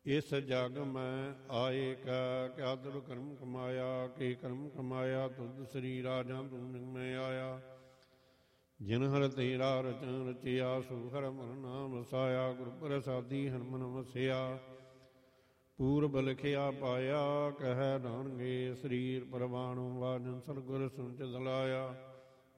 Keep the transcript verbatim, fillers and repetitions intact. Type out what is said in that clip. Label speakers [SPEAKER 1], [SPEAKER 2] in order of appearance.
[SPEAKER 1] ਇਸ ਜਗ ਮੈਂ ਆਏ ਕਾ ਕਿਆ ਤੁਰ ਕਰਮ ਕਮਾਇਆ, ਕੇ ਕਰਮ ਕਮਾਇਆ ਤੁਧ ਸ੍ਰੀ ਰਾਜਾਂ ਤੂੰ ਨਿਗਮੈ ਆਇਆ। ਜਿਨ ਹਰ ਤੇਰਾ ਰਚਨ ਰਚਿਆ, ਸੋ ਹਰ ਮਨ ਨਾਮ ਵਸਾਇਆ। ਗੁਰ ਪ੍ਰਸਾਦੀ ਹਰਮਨ ਵਸਿਆ, ਪੂਰਬ ਲਿਖਿਆ ਪਾਇਆ। ਕਹਿ ਨਾਨਕੇ ਸਰੀਰ ਪਰਵਾਣੁ, ਵਾਜਨ ਸਤਿਗੁਰ ਸੁਨਿ ਚਿਤ ਲਾਇਆ।